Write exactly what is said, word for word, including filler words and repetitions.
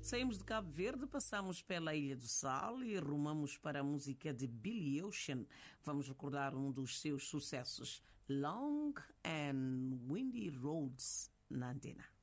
Saímos de Cabo Verde, passamos pela Ilha do Sal e rumamos para a música de Billy Ocean. Vamos recordar um dos seus sucessos, Long and Windy Roads, na Antena.